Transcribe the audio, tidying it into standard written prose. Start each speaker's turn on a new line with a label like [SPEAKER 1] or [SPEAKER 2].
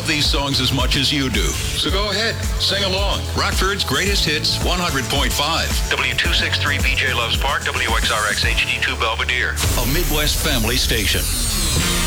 [SPEAKER 1] these songs as much as you do. So go ahead, sing along. Rockford's Greatest Hits 100.5.
[SPEAKER 2] W263 BJ Loves Park, WXRX HD2 Belvedere.
[SPEAKER 1] A Midwest family station.